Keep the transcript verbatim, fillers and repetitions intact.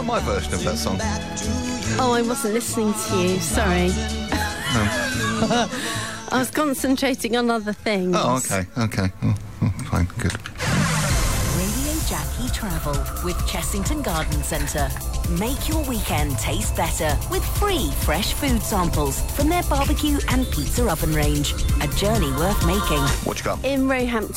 my version of that song. Oh, I wasn't listening to you. Sorry. I was concentrating on other things. Oh, okay, okay. Oh, oh, fine, good. Radio Jackie Travel with Chessington Garden Centre. Make your weekend taste better with free fresh food samples from their barbecue and pizza oven range. A journey worth making. What you got? In Roehampton